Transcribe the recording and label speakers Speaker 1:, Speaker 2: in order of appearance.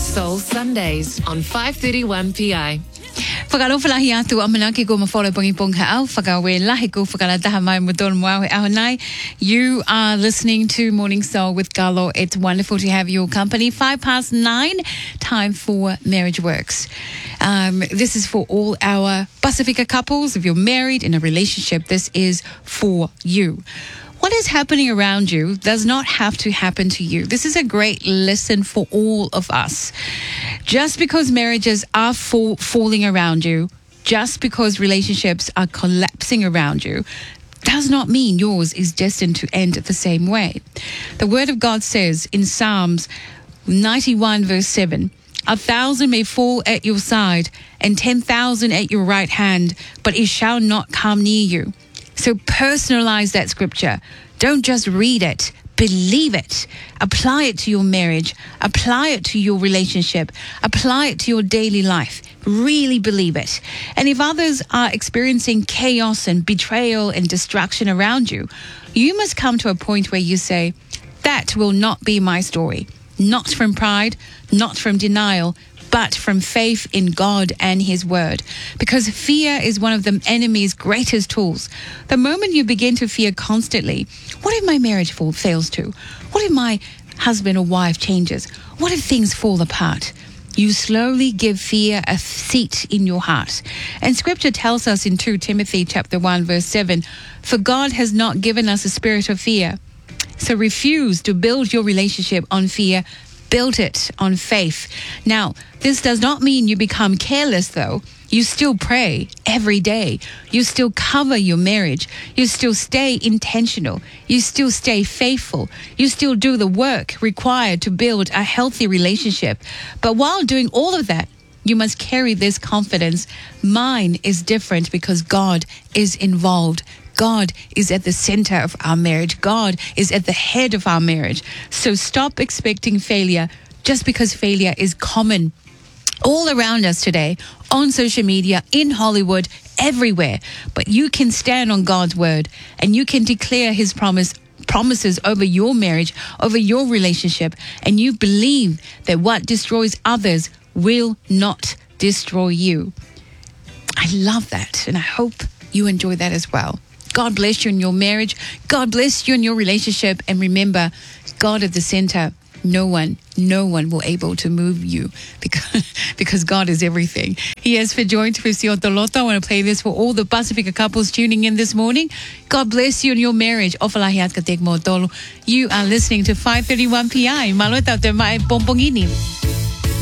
Speaker 1: Soul Sundays on 5:31 PI.
Speaker 2: Whakalofalahi atu amanaki ko mawhole pongipong hao. Whakawe lahi ko whakalataha mai mudol mwawe ahonai. You are listening to Morning Soul with Galo. It's wonderful to have your company. 9:05, time for Marriage Works. This is for all our Pacifica couples. If you're married in a relationship, this is for you. What is happening around you does not have to happen to you. This is a great lesson for all of us. Just because marriages are falling around you, just because relationships are collapsing around you, does not mean yours is destined to end the same way. The Word of God says in Psalms 91 verse 7, 1,000 may fall at your side and 10,000 at your right hand, but it shall not come near you. So personalize that scripture. Don't just read it. Believe it. Apply it to your marriage. Apply it to your relationship. Apply it to your daily life. Really believe it. And if others are experiencing chaos and betrayal and destruction around you, you must come to a point where you say, that will not be my story. Not from pride, not from denial, but from faith in God and His Word. Because fear is one of the enemy's greatest tools. The moment you begin to fear constantly, what if my marriage fails to? What if my husband or wife changes? What if things fall apart? You slowly give fear a seat in your heart. And Scripture tells us in 2 Timothy chapter 1 verse 7, for God has not given us a spirit of fear. So refuse to build your relationship on fear. Build it on faith. Now, this does not mean you become careless, though. You still pray every day. You still cover your marriage. You still stay intentional. You still stay faithful. You still do the work required to build a healthy relationship. But while doing all of that, you must carry this confidence. Mine is different because God is involved. God is at the center of our marriage. God is at the head of our marriage. So stop expecting failure just because failure is common all around us today, on social media, in Hollywood, everywhere. But you can stand on God's word and you can declare His promises over your marriage, over your relationship, and you believe that what destroys others will not destroy you. I love that, and I hope you enjoy that as well. God bless you in your marriage. God bless you in your relationship. And remember, God at the center. No one will able to move you because God is everything. He has for joy to Toloto. I want to play this for all the Pacifica couples tuning in this morning. God bless you in your marriage. You are listening to 5:31 PI. Malota te mai pompongini.